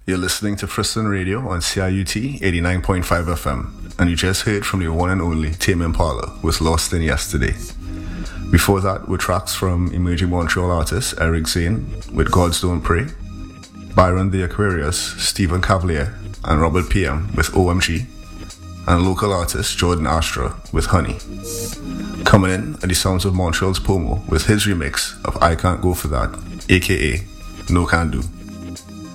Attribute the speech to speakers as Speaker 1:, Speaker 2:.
Speaker 1: You're listening to Friston Radio on CIUT 89.5 FM, and you just heard from the one and only Tame Impala with Lost in Yesterday. Before that were tracks from emerging Montreal artist Eric Zane with Gods Don't Pray, Byron the Aquarius, Stephen Cavalier, and Robert PM with OMG, and local artist Jordan Astra with Honey. Coming in are the sounds of Montreal's Pomo with his remix of I Can't Go For That, aka No Can Do.